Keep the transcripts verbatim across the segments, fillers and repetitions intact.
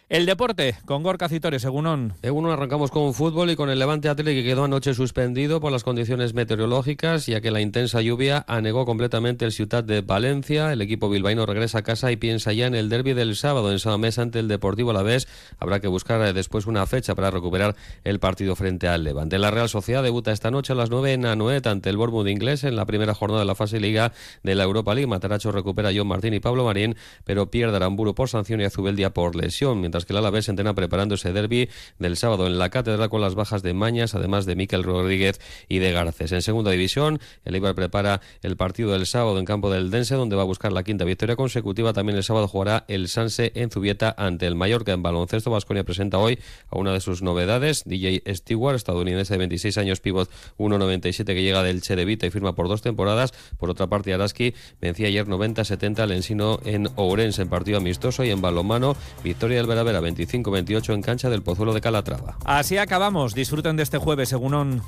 El deporte, con Gorka Citores, Egunon. Egunon, arrancamos con fútbol y con el Levante Athletic, que quedó anoche suspendido por las condiciones meteorológicas, ya que la intensa lluvia anegó completamente el Ciutat de Valencia. El equipo bilbaíno regresa a casa y piensa ya en el derbi del sábado en Samamés ante el Deportivo Alavés. Habrá que buscar después una fecha para recuperar el partido frente al Levante. La Real Sociedad debuta esta noche a las nueve en Anoeta ante el Bournemouth inglés en la primera jornada de la fase Liga de la Europa League. Mataracho recupera a John Martín y Pablo Marín, pero pierde a Aramburu por sanción y a Zubeldia por lesión, mientras que el Alavés se entrena preparando ese derbi del sábado en la Catedral con las bajas de Mañas, además de Mikel Rodríguez y de Garcés. En segunda división, el Eibar prepara el partido del sábado en campo del Dense, donde va a buscar la quinta victoria consecutiva. También el sábado jugará el Sanse en Zubieta ante el Mallorca. En baloncesto, Baskonia presenta hoy a una de sus novedades, D J Stewart, estadounidense de veintiséis años, pívot uno noventa y siete, que llega del Che de Vita y firma por dos temporadas. Por otra parte, Araski vencía ayer noventa setenta al Ensino en Ourense en partido amistoso. Y en balonmano, victoria del Veravera veinticinco veintiocho en cancha del Pozuelo de Calatrava. Así acabamos. Disfruten de este jueves, Egunon.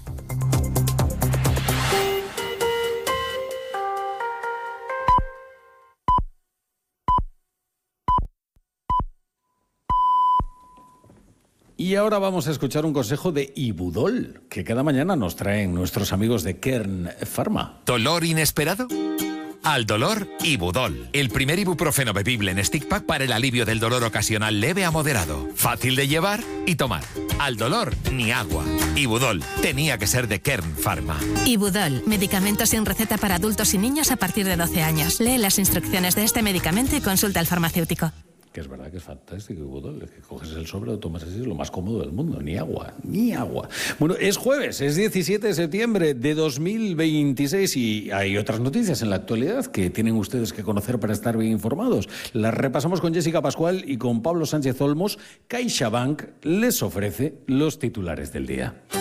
Y ahora vamos a escuchar un consejo de Ibudol, que cada mañana nos traen nuestros amigos de Kern Pharma. ¿Dolor inesperado? Al dolor, Ibudol. El primer ibuprofeno bebible en stick pack para el alivio del dolor ocasional leve a moderado. Fácil de llevar y tomar. Al dolor, ni agua. Ibudol. Tenía que ser de Kern Pharma. Ibudol. Medicamento sin receta para adultos y niños a partir de doce años. Lee las instrucciones de este medicamento y consulta al farmacéutico. Que es verdad que es fantástico, Ibudol. Es que coges el sobre, lo tomas así, es lo más cómodo del mundo. Ni agua, ni agua. Bueno, es jueves, es diecisiete de septiembre de dos mil veintiséis y hay otras noticias en la actualidad que tienen ustedes que conocer para estar bien informados. Las repasamos con Jessica Pascual y con Pablo Sánchez Olmos. CaixaBank les ofrece los titulares del día.